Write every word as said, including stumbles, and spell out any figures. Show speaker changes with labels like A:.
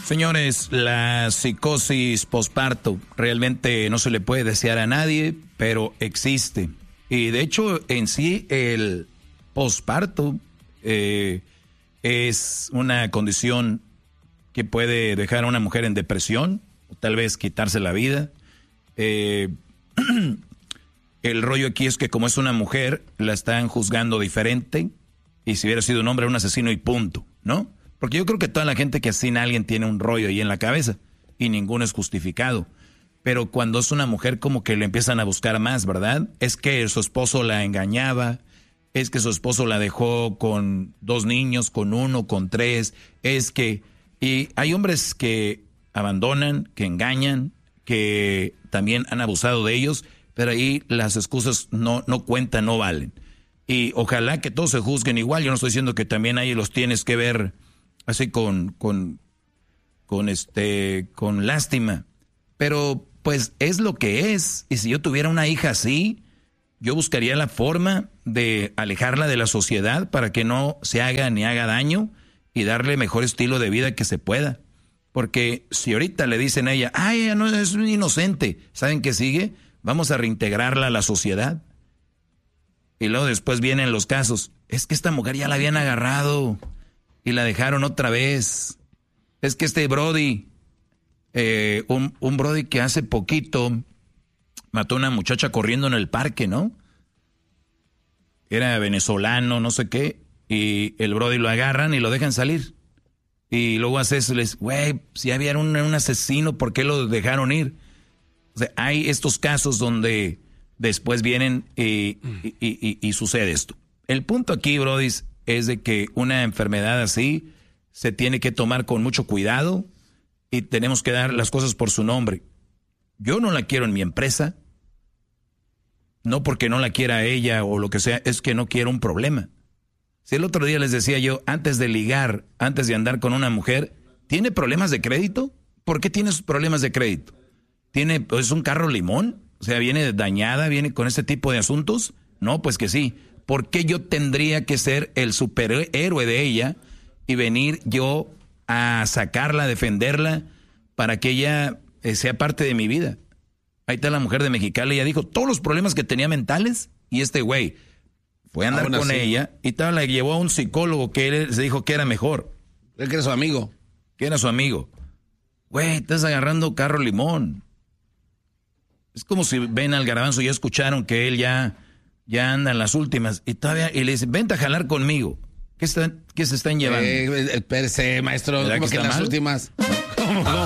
A: Señores, la psicosis posparto realmente no se le puede desear a nadie, pero existe. Y de hecho, en sí, el posparto eh, es una condición que puede dejar a una mujer en depresión, o tal vez quitarse la vida. Eh, el rollo aquí es que como es una mujer, la están juzgando diferente, y si hubiera sido un hombre, un asesino y punto, ¿no? Porque yo creo que toda la gente que asesina a alguien tiene un rollo ahí en la cabeza, y ninguno es justificado. Pero cuando es una mujer, como que le empiezan a buscar más, ¿verdad? Es que su esposo la engañaba, es que su esposo la dejó con dos niños, con uno, con tres, es que... Y hay hombres que abandonan, que engañan, que también han abusado de ellos, pero ahí las excusas no, no cuentan, no valen. Y ojalá que todos se juzguen igual. Yo no estoy diciendo que también ahí los tienes que ver así con, con, con, este, con lástima. Pero pues es lo que es. Y si yo tuviera una hija así, yo buscaría la forma de alejarla de la sociedad para que no se haga ni haga daño y darle mejor estilo de vida que se pueda. Porque si ahorita le dicen a ella, ay, ella no es inocente, ¿saben qué sigue? Vamos a reintegrarla a la sociedad. Y luego después vienen los casos. Es que esta mujer ya la habían agarrado y la dejaron otra vez. Es que este Brody, eh, un, un Brody que hace poquito mató a una muchacha corriendo en el parque, ¿no? Era venezolano, no sé qué. Y el Brody lo agarran y lo dejan salir. Y luego hace eso, les, güey, si había un, un asesino, ¿por qué lo dejaron ir? O sea, hay estos casos donde después vienen y, y, y, y sucede esto. El punto aquí, Brody, es de que una enfermedad así se tiene que tomar con mucho cuidado y tenemos que dar las cosas por su nombre. Yo no la quiero en mi empresa, no porque no la quiera ella o lo que sea, es que no quiero un problema. Si el otro día les decía yo, antes de ligar, antes de andar con una mujer, ¿tiene problemas de crédito? ¿Por qué tiene problemas de crédito? ¿Tiene, pues, un carro limón? O sea, ¿viene dañada? ¿Viene con ese tipo de asuntos? No, pues que sí. ¿Por qué yo tendría que ser el superhéroe de ella y venir yo a sacarla, a defenderla, para que ella eh, sea parte de mi vida? Ahí está la mujer de Mexicali, ella dijo todos los problemas que tenía mentales, y este güey fue a andar Aún con así. ella y tal, la llevó a un psicólogo que él se dijo que era mejor.
B: Él que era su amigo.
A: Que era su amigo. Güey, estás agarrando carro limón. Es como si ven al Garbanzo y ya escucharon que él ya, ya anda en las últimas y todavía y le dicen, vente a jalar conmigo. ¿Qué, están, qué se están llevando?
B: Eh, espérese, maestro, ¿cómo que, que en las últimas? ¿Cómo, cómo?